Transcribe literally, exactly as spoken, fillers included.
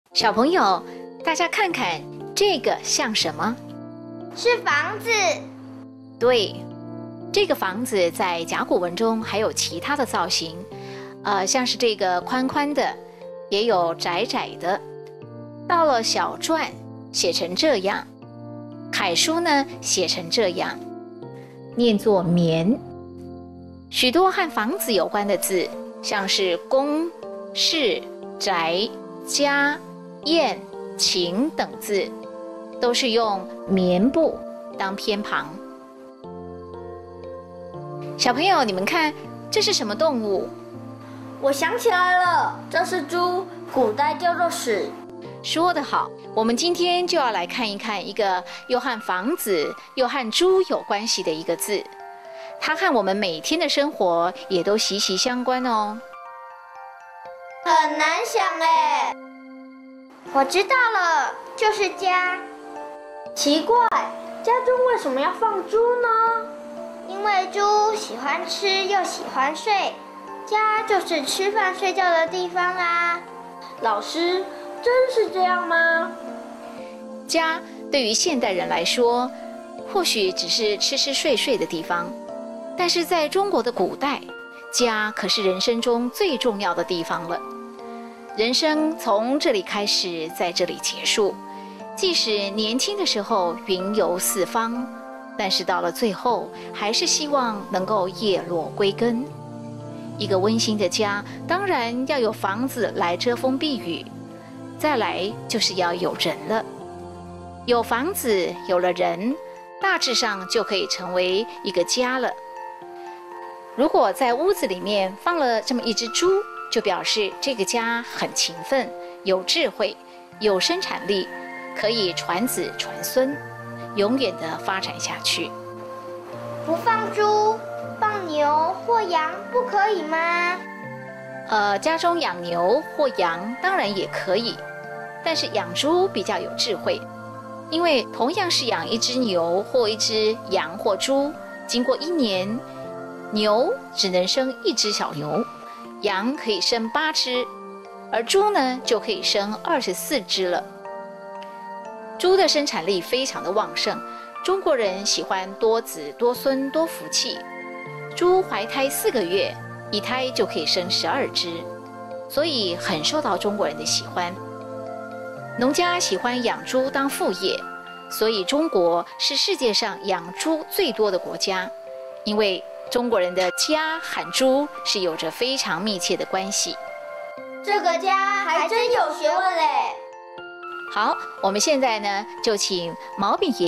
小朋友，大家看看这个像什么？ 是房子。 对，这个房子在甲骨文中还有其他的造型，呃，像是这个宽宽的，也有窄窄的。到了小篆写成这样，楷书呢写成这样，念作棉。许多和房子有关的字，像是宫、室、宅、家、宴、寝等字，都是用棉布当偏旁。小朋友，你们看，这是什么动物？ 我想起来了，这是猪，古代叫做豕。 说得好，我们今天就要来看一看一个又和房子又和猪有关系的一个字，它和我们每天的生活也都息息相关哦。 很难想哎。我知道了，就是家。奇怪，家中为什么要放猪呢？因为猪喜欢吃又喜欢睡，家就是吃饭睡觉的地方啊。老师，真是这样吗？ 家对于现代人来说，或许只是吃吃睡睡的地方，但是在中国的古代，家可是人生中最重要的地方了。人生从这里开始，在这里结束。即使年轻的时候云游四方，但是到了最后，还是希望能够叶落归根。一个温馨的家，当然要有房子来遮风避雨，再来就是要有人了。有房子，有了人，大致上就可以成为一个家了。如果在屋子里面放了这么一只猪，就表示这个家很勤奋、有智慧、有生产力，可以传子传孙，永远的发展下去。 不放猪，放牛或羊不可以吗？ 呃，家中养牛或羊当然也可以，但是养猪比较有智慧，因为同样是养一只牛或一只羊或猪，经过一年，牛只能生一只小牛，羊可以生八只，而猪呢就可以生二十四只了。猪的生产力非常的旺盛，中国人喜欢多子多孙多福气。猪怀胎四个月，一胎就可以生十二只，所以很受到中国人的喜欢。农家喜欢养猪当副业，所以中国是世界上养猪最多的国家，因为中国人的家和猪是有着非常密切的关系。 这个家还真有学问嘞。 好，我们现在呢就请毛炳爷